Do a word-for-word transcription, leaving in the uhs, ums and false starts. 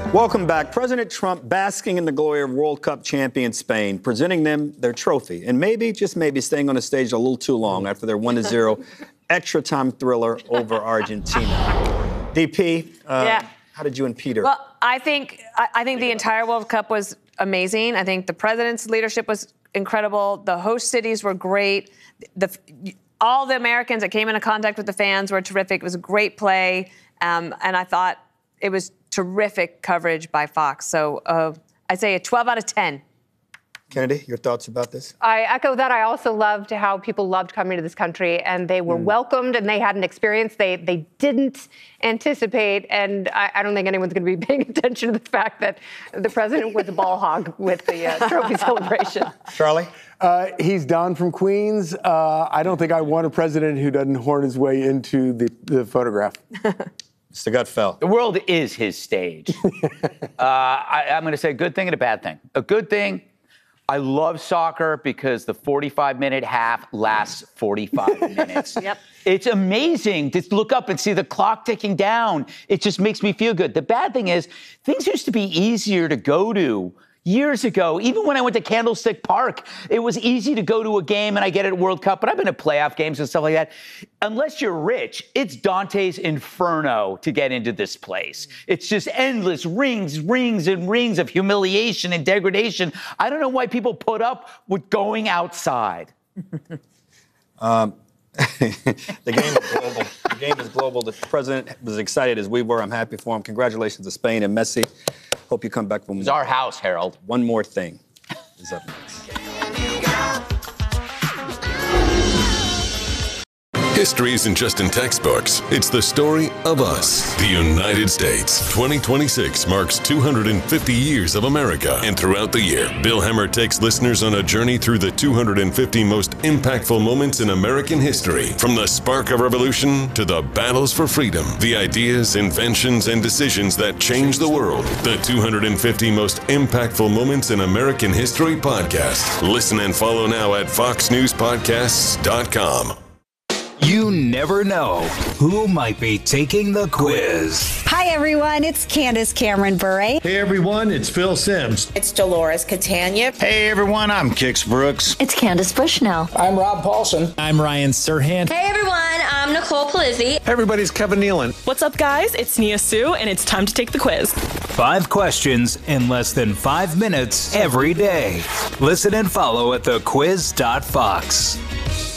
Welcome back. President Trump basking in the glory of World Cup champion Spain, presenting them their trophy, and maybe, just maybe, staying on the stage a little too long after their one to zero extra time thriller over Argentina. D P, uh, yeah. how did you and Peter? Well, I think I, I think the entire World Cup was amazing. I think the president's leadership was incredible. The host cities were great. The all the Americans that came into contact with the fans were terrific. It was a great play, um, and I thought it was terrific coverage by Fox. So uh, I'd say a twelve out of ten. Kennedy, your thoughts about this? I echo that. I also loved how people loved coming to this country, and they were mm. welcomed, and they had an experience they they didn't anticipate. And I, I don't think anyone's going to be paying attention to the fact that the president was a ball hog with the uh, trophy celebration. Charlie? Uh, he's Don from Queens. Uh, I don't think I want a president who doesn't horn his way into the, the photograph. Mister Gutfeld. The world is his stage. uh, I, I'm going to say a good thing and a bad thing. A good thing, I love soccer because the forty-five minute half lasts forty-five minutes. Yep. It's amazing to look up and see the clock ticking down. It just makes me feel good. The bad thing is things used to be easier to go to years ago. Even when I went to Candlestick Park, it was easy to go to a game, and I get it at World Cup, but I've been to playoff games and stuff like that. Unless you're rich, it's Dante's Inferno to get into this place. It's just endless rings, rings, and rings of humiliation and degradation. I don't know why people put up with going outside. um, the game is global. The game is global. The president was excited as we were. I'm happy for him. Congratulations to Spain and Messi. Hope you come back from. It's our house, Harold. One more thing is up next. History isn't just in textbooks. It's the story of us, the United States. twenty twenty-six marks two hundred fifty years of America. And throughout the year, Bill Hemmer takes listeners on a journey through the two hundred fifty most impactful moments in American history. From the spark of revolution to the battles for freedom, the ideas, inventions, and decisions that changed the world. The two hundred fifty most impactful moments in American history podcast. Listen and follow now at fox news podcasts dot com. You never know who might be taking the quiz. Hi, everyone. It's Candace Cameron Bure. Hey, everyone. It's Phil Simms. It's Dolores Catania. Hey, everyone. I'm Kix Brooks. It's Candace Bushnell. I'm Rob Paulson. I'm Ryan Serhant. Hey, everyone. I'm Nicole Palizzi. Hey, everybody. It's Kevin Nealon. What's up, guys? It's Nia Sue, and it's time to take the quiz. Five questions in less than five minutes every day. Listen and follow at the quiz dot fox.